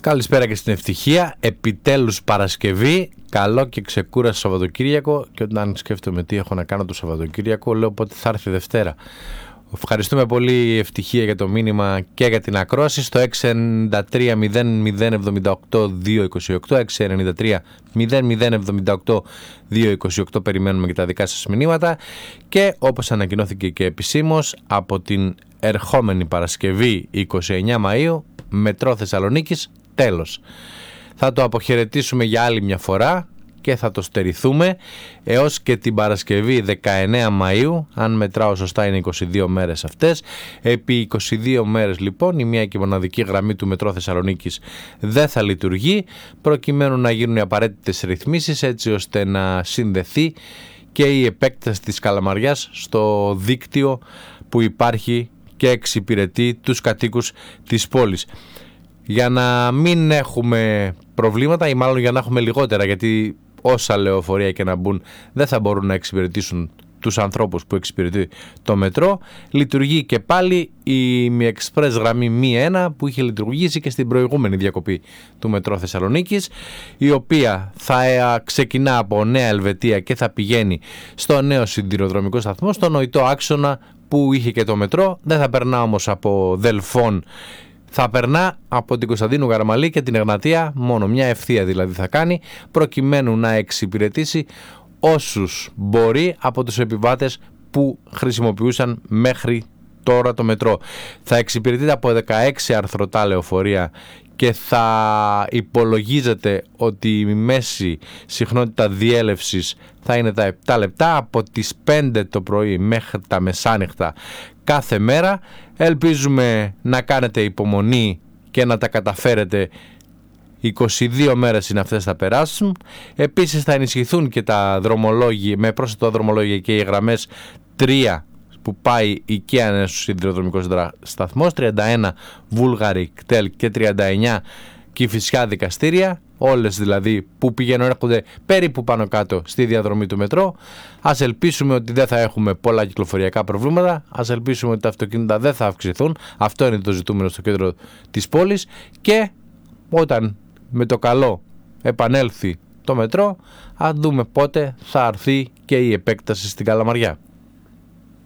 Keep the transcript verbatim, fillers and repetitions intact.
Καλησπέρα και στην ευτυχία. Επιτέλους Παρασκευή. Καλό και ξεκούραστο Σαββατοκύριακο. Και όταν σκέφτομαι τι έχω να κάνω το Σαββατοκύριακο, λέω πότε θα έρθει Δευτέρα. Ευχαριστούμε πολύ Ευτυχία για το μήνυμα και για την ακρόαση στο έξι εννιά τρία μηδέν μηδέν εβδομήντα οκτώ δύο είκοσι οκτώ, έξι εννιά τρία μηδέν μηδέν εβδομήντα οκτώ δύο είκοσι οκτώ. Περιμένουμε και τα δικά σας μηνύματα. Και όπως ανακοινώθηκε και επισήμως, από την ερχόμενη Παρασκευή είκοσι εννιά Μαΐου, Μετρό Θεσσαλονίκης, τέλος. Θα το αποχαιρετήσουμε για άλλη μια φορά και θα το στερηθούμε έως και την Παρασκευή δεκαεννέα Μαΐου, αν μετράω σωστά είναι είκοσι δύο μέρες αυτές. Επί είκοσι δύο μέρες λοιπόν η μία και μοναδική γραμμή του Μετρό Θεσσαλονίκης δεν θα λειτουργεί, προκειμένου να γίνουν οι απαραίτητες ρυθμίσεις έτσι ώστε να συνδεθεί και η επέκταση της Καλαμαριάς στο δίκτυο που υπάρχει και εξυπηρετεί τους κατοίκους της πόλης. Για να μην έχουμε προβλήματα ή μάλλον για να έχουμε λιγότερα, γιατί όσα λεωφορεία και να μπουν δεν θα μπορούν να εξυπηρετήσουν τους ανθρώπους που εξυπηρετεί το μετρό, λειτουργεί και πάλι η Mi Express γραμμή μη ένα που είχε λειτουργήσει και στην προηγούμενη διακοπή του Μετρό Θεσσαλονίκης, η οποία θα ξεκινά από Νέα Ελβετία και θα πηγαίνει στο νέο σιδηροδρομικό σταθμό, στο νοητό άξονα που είχε και το μετρό. Δεν θα περνά όμως από Δελφών, θα περνά από την Κωνσταντίνου Καραμαλή και την Εγνατία, μόνο μια ευθεία δηλαδή θα κάνει, προκειμένου να εξυπηρετήσει όσους μπορεί από τους επιβάτες που χρησιμοποιούσαν μέχρι τώρα το μετρό. Θα εξυπηρετείται από δεκαέξι αρθρωτά λεωφορεία και θα υπολογίζεται ότι η μέση συχνότητα διέλευσης θα είναι τα επτά λεπτά από τις πέντε το πρωί μέχρι τα μεσάνυχτα κάθε μέρα. Ελπίζουμε να κάνετε υπομονή και να τα καταφέρετε. είκοσι δύο μέρες είναι αυτές θα περάσουν. Επίσης θα ενισχυθούν και τα δρομολόγια, με πρόσθετο δρομολόγια και οι γραμμές τρία που πάει η Κέα Νέος σιδηροδρομικός σταθμός, τριάντα ένα Βούλγαρη κτέλ και τριάντα εννιά Κηφισιά Δικαστήρια, όλες δηλαδή που πηγαίνουν έρχονται περίπου πάνω κάτω στη διαδρομή του μετρό. Ας ελπίσουμε ότι δεν θα έχουμε πολλά κυκλοφοριακά προβλήματα, ας ελπίσουμε ότι τα αυτοκίνητα δεν θα αυξηθούν, αυτό είναι το ζητούμενο στο κέντρο της πόλης, και όταν με το καλό επανέλθει το μετρό, ας δούμε πότε θα έρθει και η επέκταση στην Καλαμαριά.